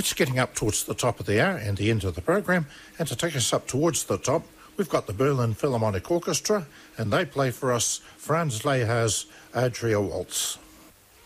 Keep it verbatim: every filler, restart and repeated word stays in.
It's getting up towards the top of the hour and the end of the program, and to take us up towards the top, we've got the Berlin Philharmonic Orchestra, and they play for us Franz Lehár's Adria Waltz.